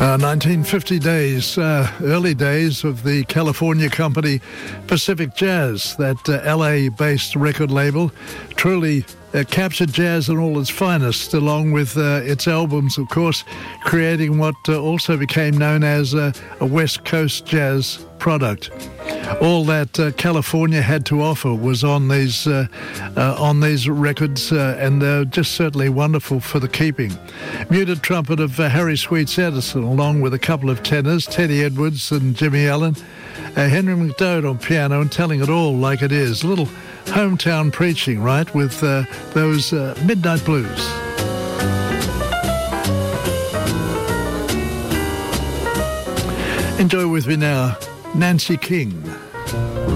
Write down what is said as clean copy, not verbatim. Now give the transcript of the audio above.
1950 days, early days of the California company Pacific Jazz, that LA-based record label, truly captured jazz in all its finest, along with its albums, of course, creating what also became known as a West Coast jazz product. All that California had to offer was on these records, and they're just certainly wonderful for the keeping. Muted trumpet of Harry Sweets Edison, along with a couple of tenors, Teddy Edwards and Jimmy Allen, Henry McDowd on piano, and telling it all like it is. A little hometown preaching, right, with those Midnight Blues. Enjoy with me now, Nancy King.